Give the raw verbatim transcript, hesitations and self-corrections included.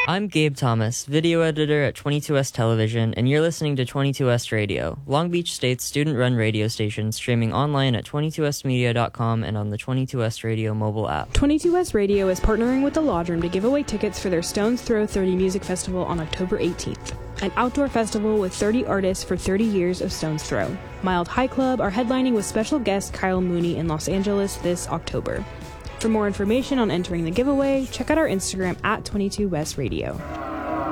I'm Gabe Thomas, video editor at twenty-two S Television, and you're listening to twenty-two S Radio, Long Beach State's student-run radio station, streaming online at twenty-two s media dot com and on the twenty-two S Radio mobile app. twenty-two S Radio is partnering with the Lodge Room to give away tickets for their Stones Throw thirty Music Festival on October eighteenth, an outdoor festival with thirty artists for thirty years of Stones Throw. Mild High Club are headlining with special guest Kyle Mooney in Los Angeles this October. For more information on entering the giveaway, check out our Instagram at twenty-two S Radio.